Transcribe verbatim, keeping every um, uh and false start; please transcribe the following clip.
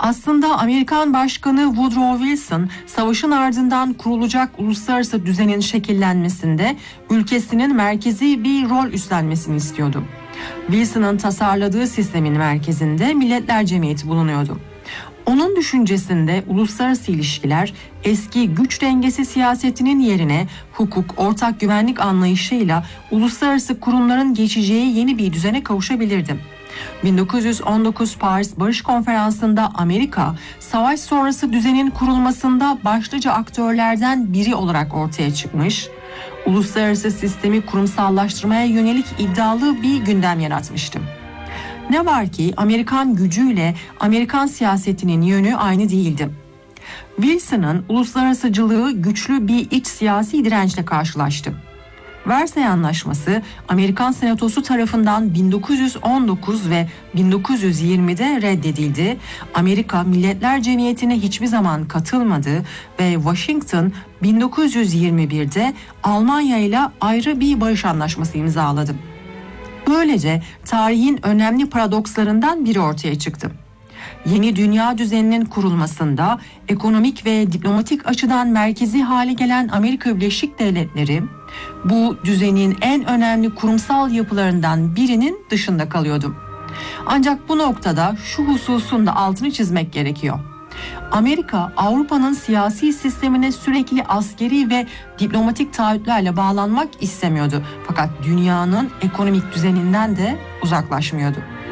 Aslında Amerikan Başkanı Woodrow Wilson, savaşın ardından kurulacak uluslararası düzenin şekillenmesinde ülkesinin merkezi bir rol üstlenmesini istiyordu. Wilson'ın tasarladığı sistemin merkezinde Milletler Cemiyeti bulunuyordu. Onun düşüncesinde uluslararası ilişkiler eski güç dengesi siyasetinin yerine hukuk, ortak güvenlik anlayışıyla uluslararası kurumların geçeceği yeni bir düzene kavuşabilirdi. bin dokuz yüz on dokuz Paris Barış Konferansı'nda Amerika, savaş sonrası düzenin kurulmasında başlıca aktörlerden biri olarak ortaya çıkmış, uluslararası sistemi kurumsallaştırmaya yönelik iddialı bir gündem yaratmıştı. Ne var ki Amerikan gücüyle Amerikan siyasetinin yönü aynı değildi. Wilson'ın uluslararasıcılığı güçlü bir iç siyasi dirençle karşılaştı. Versay Anlaşması Amerikan Senatosu tarafından bin dokuz yüz on dokuz ve bin dokuz yüz yirmide reddedildi. Amerika Milletler Cemiyeti'ne hiçbir zaman katılmadı ve Washington bin dokuz yüz yirmi birde Almanya ile ayrı bir barış anlaşması imzaladı. Böylece tarihin önemli paradokslarından biri ortaya çıktı. Yeni dünya düzeninin kurulmasında ekonomik ve diplomatik açıdan merkezi hale gelen Amerika Birleşik Devletleri, bu düzenin en önemli kurumsal yapılarından birinin dışında kalıyordu. Ancak bu noktada şu hususun da altını çizmek gerekiyor. Amerika, Avrupa'nın siyasi sistemine sürekli askeri ve diplomatik taahhütlerle bağlanmak istemiyordu. Fakat dünyanın ekonomik düzeninden de uzaklaşmıyordu.